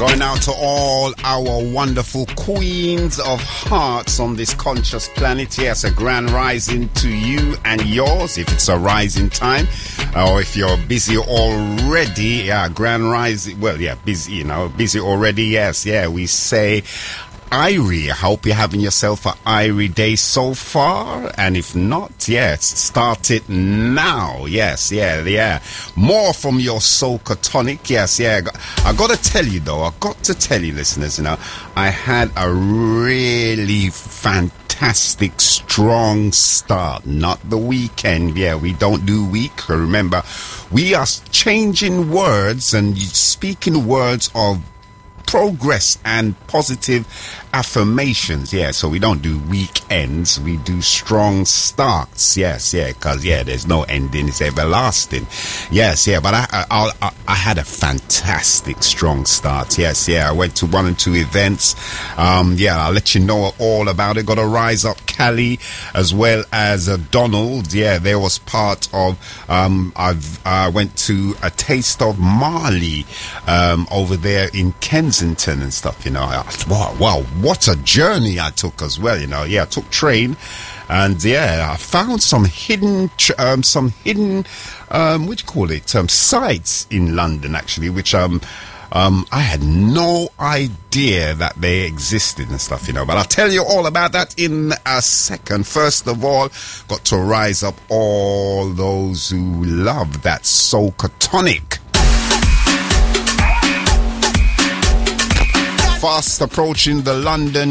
Going out to all our wonderful queens of hearts on this conscious planet. Yes, a grand rising to you and yours, if it's a rising time, or if you're busy already. Yeah, grand rising. Well, yeah, busy, busy already. Yes, yeah, we say Irie. I hope you're having yourself an Irie day so far. And if not, yes, start it now. Yes, yeah. More from your Soca Tonic. Yes, yeah. I got to tell you, listeners, I had a really fantastic, strong start. Not the weekend. Yeah, we don't do week. Remember, we are changing words and speaking words of progress and positive affirmations. Yeah, so we don't do weekends, we do strong starts. Yes, yeah, because there's no ending, it's everlasting. Yes, yeah, but I had a fantastic strong start. Yes, yeah, I went to 1 and 2 events. I'll let you know all about it. Got a Rise Up Cali as well as Donald. Yeah, there was part of I went to a Taste of Mali over there in Kensington and stuff. Wow, what a journey I took as well. I took train, and I found some hidden sites in London actually, which I had no idea that they existed and stuff, but I'll tell you all about that in a second. First of all, got to rise up all those who love that Soca Tonic. Fast approaching the London